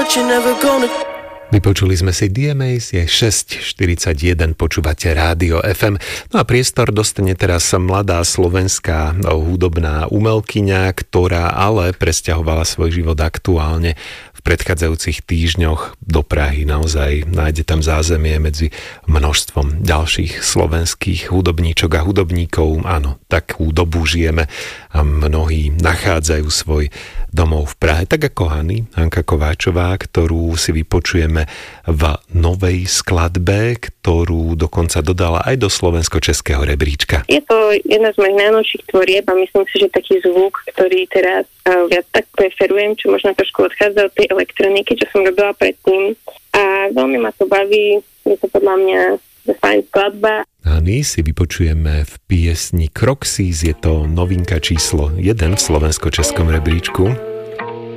but you're never gonna. Vypočuli sme si DMAs, je 6:41, počúvate Rádio FM. No a priestor dostane teraz mladá slovenská hudobná umelkyňa, ktorá ale presťahovala svoj život aktuálne v predchádzajúcich týždňoch do Prahy. Naozaj nájde tam zázemie medzi množstvom ďalších slovenských hudobníčok a hudobníkov. Áno, takú dobu žijeme a mnohí nachádzajú svoj domov v Prahe, tak ako Hanka Kováčová, ktorú si vypočujeme v novej skladbe, ktorú dokonca dodala aj do slovensko-českého rebríčka. Je to jedna z mojich najnovších tvorieb a myslím si, že taký zvuk, ktorý teraz viac tak preferujem, čo možno trošku odchádza od tej elektroniky, čo som robila predtým. A veľmi ma to baví, je to podľa mňa fajn skladba. Hany si vypočujeme v piesni Croxys, je to novinka číslo 1 v slovensko-českom rebríčku.